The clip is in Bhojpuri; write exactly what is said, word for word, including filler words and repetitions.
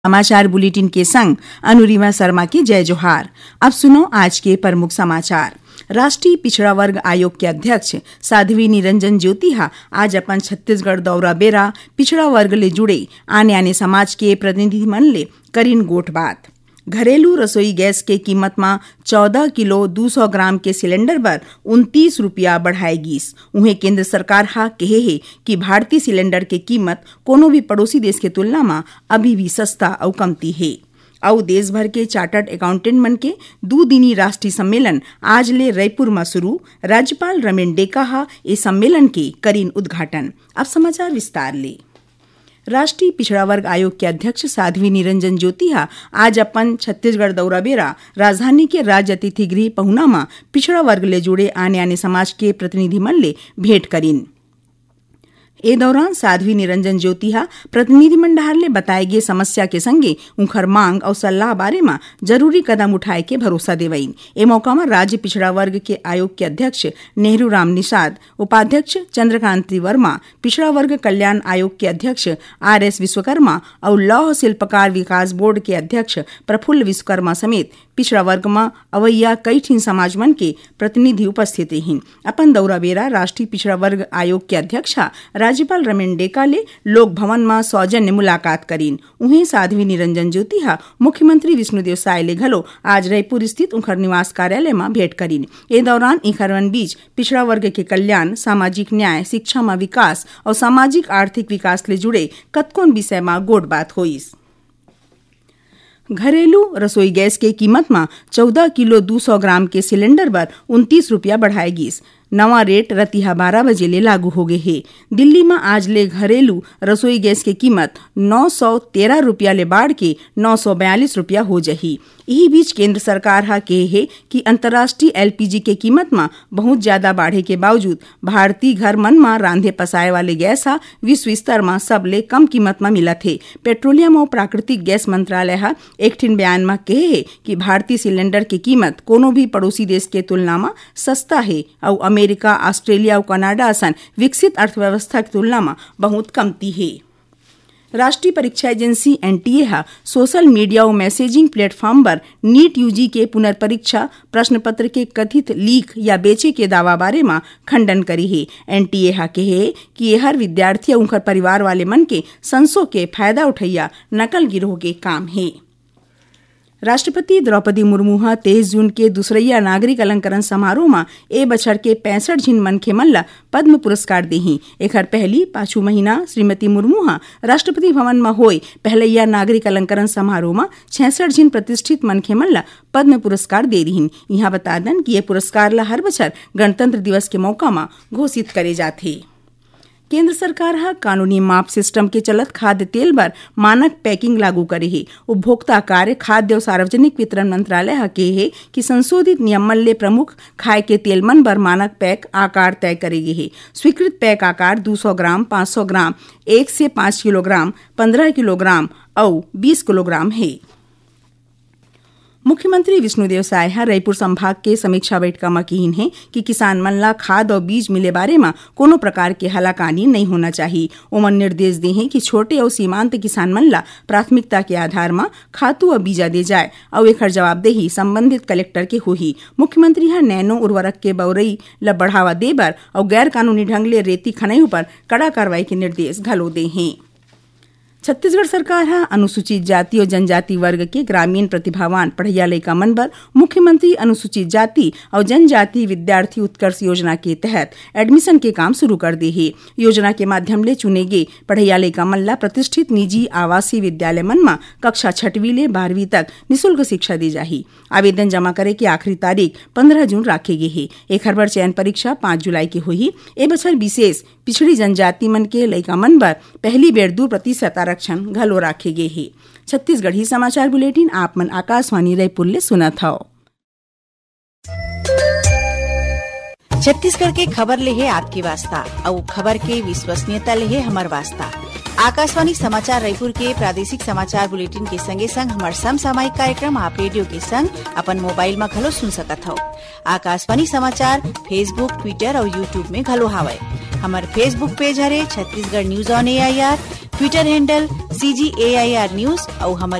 समाचार बुलेटिन के संग अनुरिमा शर्मा की जय जोहार। अब सुनो आज के प्रमुख समाचार। राष्ट्रीय पिछड़ा वर्ग आयोग के अध्यक्ष साध्वी निरंजन ज्योतिहा आज अपन छत्तीसगढ़ दौरा बेरा पिछड़ा वर्ग ले जुड़े आने आने समाज के प्रतिनिधि मन ले करीन गोठ बात। घरेलू रसोई गैस के कीमत में चौदह किलो दो सौ ग्राम के सिलेंडर पर उनतीस रुपया बढ़ाएगीस। उन्हें केंद्र सरकार हा कहे है कि भारतीय सिलेंडर के कीमत कोनो भी पड़ोसी देश के तुलना में अभी भी सस्ता और कमती है। और देश भर के चार्टर्ड अकाउंटेंट मन के दो दिनी राष्ट्रीय सम्मेलन आज ले रायपुर में शुरू। राज्यपाल रमेन डेका हा इस सम्मेलन के करीन उद्घाटन। अब समाचार विस्तार ले। राष्ट्रीय पिछड़ा वर्ग आयोग के अध्यक्ष साध्वी निरंजन ज्योतिहा आज अपन छत्तीसगढ़ दौरा बेरा राजधानी के राज्य अतिथि गृह पहुना में पिछड़ा वर्ग ले जुड़े आने आने समाज के प्रतिनिधि मन ले भेंट करीन। ए दौरान साध्वी निरंजन ज्योतिहा प्रतिनिधि मंडल ले बताए गए समस्या के संगे उनकर मांग और सलाह बारे में जरूरी कदम उठाए के भरोसा देवईन। ए मौका में राज्य पिछड़ा वर्ग के आयोग के अध्यक्ष नेहरू राम निषाद, उपाध्यक्ष चंद्रकांति वर्मा, पिछड़ा वर्ग कल्याण आयोग के अध्यक्ष आर एस विश्वकर्मा और लौह शिल्पकार विकास बोर्ड के अध्यक्ष प्रफुल्ल विश्वकर्मा समेत पिछड़ा वर्ग में अवैया कई ठीन समाज मन के प्रतिनिधि उपस्थित हैं। अपन दौरा बेरा राष्ट्रीय पिछड़ा वर्ग आयोग के अध्यक्ष राज्यपाल रमेन डेका ले लोक भवन में सौजन्य मुलाकात करीन। उन्हें साध्वी निरंजन ज्योतिहा मुख्यमंत्री विष्णुदेव साय ले घलो आज रायपुर स्थित उनकर निवास कार्यालय में भेंट करीन। ए दौरान इखरवन बीच पिछड़ा वर्ग के कल्याण, सामाजिक न्याय, शिक्षा में विकास और सामाजिक आर्थिक विकास ले जुड़े कतकोन विषय में गोट बात होइस। घरेलू रसोई गैस के कीमत में चौदह किलो दो सौ ग्राम के सिलेंडर पर उनतीस रुपया बढ़ाएगीस। नवा रेट रतिहा बारह बजे ले लागू हो गए है। दिल्ली में आज ले घरेलू रसोई गैस की कीमत नौ सौ तेरह रुपया ले बढ़ के नौ सौ बयालीस रुपया हो जही। यही बीच केंद्र सरकार हा कहे है कि अंतर्राष्ट्रीय एलपीजी के कीमत में बहुत ज्यादा बढ़े के बावजूद भारतीय घर मन में रांधे पसाए वाले गैस हा विश्व स्तर में सबले कम कीमत में मिलत है। पेट्रोलियम और प्राकृतिक गैस मंत्रालय हा एक ठिन बयान में कहे है कि भारतीय सिलेंडर की कीमत कोनो भी पड़ोसी देश के तुलना में सस्ता है और अमेरिका, ऑस्ट्रेलिया और कनाडा असन विकसित अर्थव्यवस्था की तुलना में बहुत कमती है। राष्ट्रीय परीक्षा एजेंसी एनटीए हा सोशल मीडिया और मैसेजिंग प्लेटफॉर्म पर नीट यूजी के पुनर्परीक्षा प्रश्न पत्र के कथित लीक या बेचे के दावा बारे में खंडन करी है। एनटीए हा कहे कि ये हर विद्यार्थी और उनकर परिवार वाले मन के संसो के फायदा उठैया नकल गिरोह के काम है। राष्ट्रपति द्रौपदी मुर्मू हा तेईस जून के दूसरैया नागरिक अलंकरण समारोह में ए बछर के पैंसठ झिन मनखे मन ला पद्म पुरस्कार देही। एकर पहली पाछू महीना श्रीमती मुर्मू हा राष्ट्रपति भवन में होए पहलैया नागरिक अलंकरण समारोह में छियासठ झिन प्रतिष्ठित मनखे मन ला पद्म पुरस्कार दे रही। यहाँ बता दन कि ये पुरस्कार ला हर बछर गणतंत्र दिवस के मौका में घोषित करे जाते। केंद्र सरकार हा कानूनी माप सिस्टम के चलत खाद्य तेल पर मानक पैकिंग लागू करे है। उपभोक्ता कार्य, खाद्य और सार्वजनिक वितरण मंत्रालय हा कहे है कि संशोधित नियम मन ले प्रमुख खाए के तेल मन पर मानक पैक आकार तय करेगी है। स्वीकृत पैक आकार दो सौ ग्राम, पाँच सौ ग्राम, एक से पाँच किलोग्राम, पंद्रह किलोग्राम और बीस किलोग्राम है। मुख्यमंत्री विष्णुदेव साय हा रायपुर संभाग के समीक्षा बैठक में कहीन है कि किसान मन ला खाद और बीज मिले बारे में कोनो प्रकार के हलाकानी नहीं होना चाहिए। ओमन निर्देश दे हैं कि छोटे और सीमांत किसान मन ला प्राथमिकता के आधार में खातू और बीजा दे जाए और एकर जवाबदेही संबंधित कलेक्टर के होही। मुख्यमंत्री हा नैनो उर्वरक के बउरई ला बढ़ावा दे बर और गैर कानूनी ढंग ले रेती खनई पर कड़ा कार्रवाई के निर्देश घलो दे हैं। छत्तीसगढ़ सरकार हा अनुसूचित जाति और जनजाति वर्ग के ग्रामीण प्रतिभावान पढ़इया लइका मन बर मुख्यमंत्री अनुसूचित जाति और जनजाति विद्यार्थी उत्कर्ष योजना के तहत एडमिशन के काम शुरू कर दे है। योजना के माध्यम ले चुने गए पढ़इया लइका मन ला प्रतिष्ठित निजी आवासीय विद्यालय मन में कक्षा छठवीं ले बारहवीं तक निःशुल्क शिक्षा दी जाही। आवेदन जमा करे के आखिरी तारीख पंद्रह जून राखे गए है। एक बार चयन परीक्षा पाँच जुलाई की हुई। ए बछर विशेष पिछड़ी जनजाति मन के लइका मन बर पहली बेर दो प्रतिशत आरक्षण घलो राखे गए है। छत्तीसगढ़ी समाचार बुलेटिन आप मन आकाशवाणी रायपुर ले सुनत हव। छत्तीसगढ़ के खबर ले है आपकी वास्ता और खबर के विश्वसनीयता ले है हमार वास्ता। आकाशवाणी समाचार रायपुर के प्रादेशिक समाचार बुलेटिन के संगे संग हमार समसामयिक कार्यक्रम आप रेडियो के संग अपन मोबाइल में घलो सुन सकत हो। आकाशवाणी समाचार फेसबुक, ट्विटर और यूट्यूब में घलो हावय। हमार फेसबुक पेज हरे Chhattisgarh news on A I R, Twitter handle सी जी ए आई आर न्यूज और हमारे